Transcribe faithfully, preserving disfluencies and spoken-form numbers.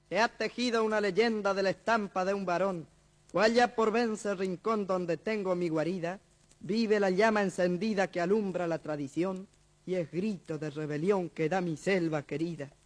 que ha tejido una leyenda de la estampa de un varón, cual ya por vence el rincón donde tengo mi guarida, vive la llama encendida que alumbra la tradición, y es grito de rebelión que da mi selva querida.